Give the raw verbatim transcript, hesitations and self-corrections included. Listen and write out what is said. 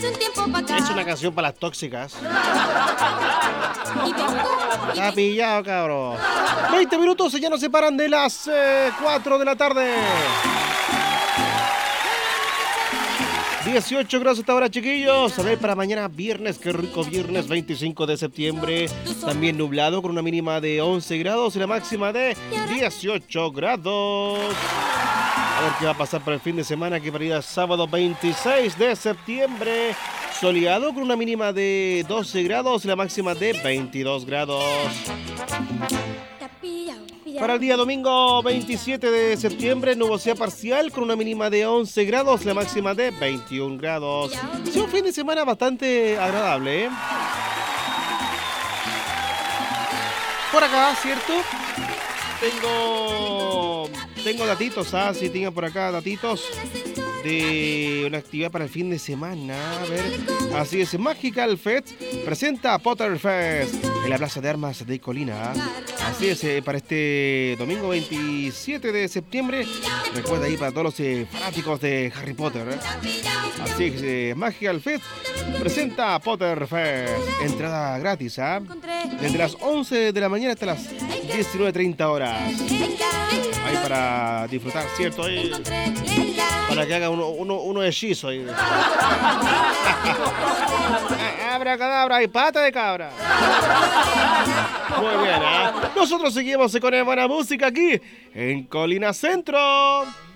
Es una canción para las tóxicas. Está pillado, cabrón. veinte minutos y ya nos separan de las eh, cuatro de la tarde. dieciocho grados hasta ahora, chiquillos. A ver, para mañana viernes, qué rico viernes, veinticinco de septiembre. También nublado con una mínima de once grados y la máxima de dieciocho grados. A ver qué va a pasar para el fin de semana, que para ir a sábado veintiséis de septiembre. Soleado con una mínima de doce grados y la máxima de veintidós grados. Para el día domingo veintisiete de septiembre, nubosidad parcial con una mínima de once grados, la máxima de veintiún grados. Es un fin de semana bastante agradable, ¿eh? Por acá, ¿cierto? Tengo, tengo datitos, ¿ah? Si tengan por acá datitos de una actividad para el fin de semana. A ver, así es, Magical Fest presenta Potter Fest en la Plaza de Armas de Colina. Así es, eh, para este domingo veintisiete de septiembre. Recuerda ahí para todos los eh, fanáticos de Harry Potter, ¿eh? Así es, eh, Magical Fest presenta Potter Fest. Entrada gratis, ¿ah? Desde las once de la mañana hasta las diecinueve treinta horas. Ahí para disfrutar, ¿cierto? Ahí, para que haga uno, uno, uno hechizo ahí. Abra cadabra y pata de cabra. Muy bien, ¿eh? Nosotros seguimos con buena música aquí en Colina Centro.